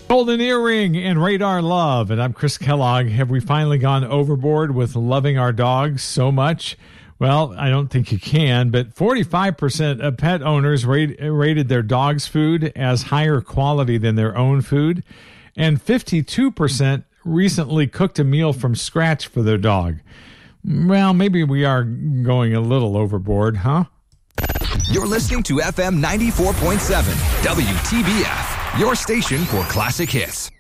Golden Earring and Radar Love. And I'm Chris Kellogg. Have we finally gone overboard with loving our dogs so much? Well, I don't think you can, but 45% of pet owners rated their dog's food as higher quality than their own food. And 52% recently cooked a meal from scratch for their dog. Well, maybe we are going a little overboard, huh? You're listening to FM 94.7 WTBF, your station for classic hits.